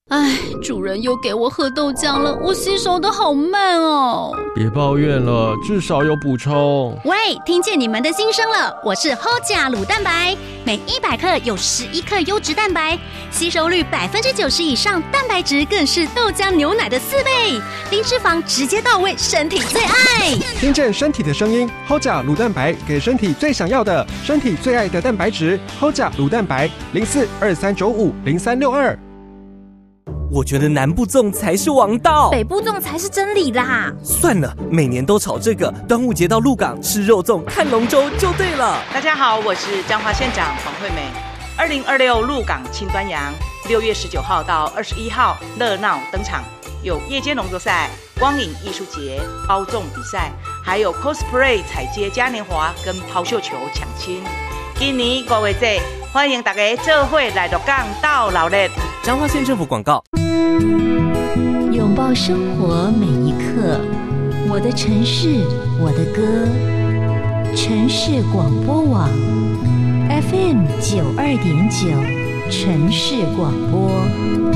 唉，主人又给我喝豆浆了，我吸收的好慢哦。 别抱怨了，至少有补充。 喂，听见你们的心声了，我是 Hoja 乳蛋白，每100克有11克优质蛋白，吸收率90%以上，蛋白质更是豆浆牛奶的4倍，零脂肪直接到位，身体最爱。 听见身体的声音 ，Hoja 乳蛋白给身体最想要的，身体最爱的蛋白质 ，Hoja 乳蛋白0423950362。 我觉得南部粽才是王道， 北部粽才是真理啦。 算了，每年都炒这个，端午节到鹿港吃肉粽看龙舟就对了。 大家好，我是彰化县长黄惠美。2026鹿港庆端阳，6月19号到21号热闹登场，有夜间农作赛、光影艺术节、包粽比赛，还有 cosplay 彩街嘉年华跟抛绣球抢亲。今年5月节，欢迎大家做伙来鹿港斗热闹。 彰化县政府广告。 拥抱生活每一刻，我的城市，我的歌。城市广播网 FM92.9，城市广播。